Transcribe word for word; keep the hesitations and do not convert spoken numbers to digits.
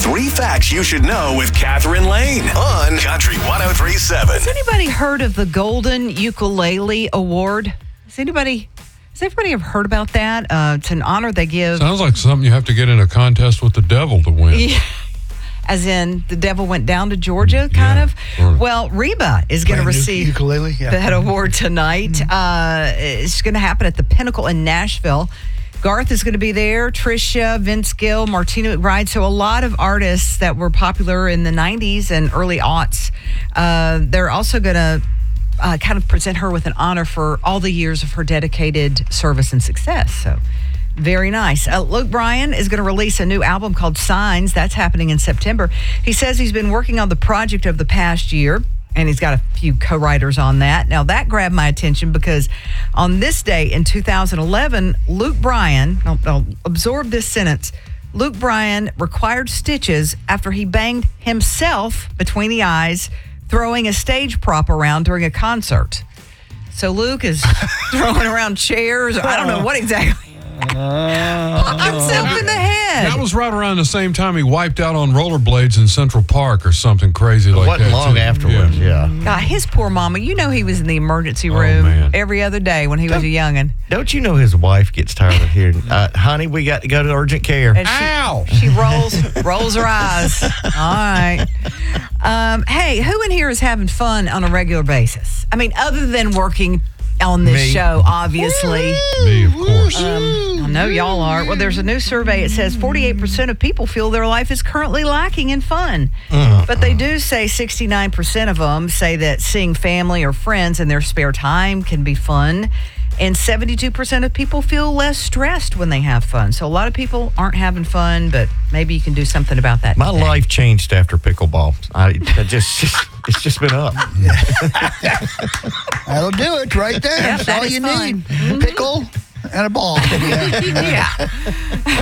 Three facts you should know with Catherine Lane on Country one oh three point seven. Has anybody heard of the Golden Ukulele Award? Has anybody, has everybody ever heard about that? Uh, it's an honor they give. Sounds like something you have to get in a contest with the devil to win. Yeah. As in, the devil went down to Georgia, kind Yeah, of. sort of. Well, Reba is going to Playing receive ukulele, yeah. that award tonight. Mm-hmm. Uh, it's going to happen at the Pinnacle in Nashville. Garth is going to be there, Trisha, Vince Gill, Martina McBride. So a lot of artists that were popular in the nineties and early aughts. Uh, they're also going to uh, kind of present her with an honor for all the years of her dedicated service and success. So very nice. Uh, Luke Bryan is going to release a new album called Signs. That's happening in September. He says he's been working on the project of the past year, and he's got a few co-writers on that. Now, that grabbed my attention because on this day in two thousand eleven, Luke Bryan, I'll, I'll absorb this sentence, Luke Bryan required stitches after he banged himself between the eyes, throwing a stage prop around during a concert. So Luke is throwing around chairs. I don't know what exactly. Popped himself in the head. That was right around the same time he wiped out on rollerblades in Central Park or something crazy It like wasn't that. long too. afterwards, yeah. God, his poor mama. You know he was in the emergency Oh, room man. every other day when he was a youngin'. Don't you know his wife gets tired of hearing, uh, honey, we got to go to urgent care. And she, Ow! she rolls rolls her eyes. All right. Um, hey, who in here is having fun on a regular basis? I mean, other than working on this Me. show, obviously. Me, of course. Um, I know y'all are. Well, there's a new survey. It says forty-eight percent of people feel their life is currently lacking in fun. But they do say sixty-nine percent of them say that seeing family or friends in their spare time can be fun. And seventy-two percent of people feel less stressed when they have fun. So a lot of people aren't having fun, but maybe you can do something about that. My today. life changed after pickleball. I, I just, it's just been up. That'll do it right there. Yep, That's that all is you fine. need. Pickle and a ball. Yeah. Yeah.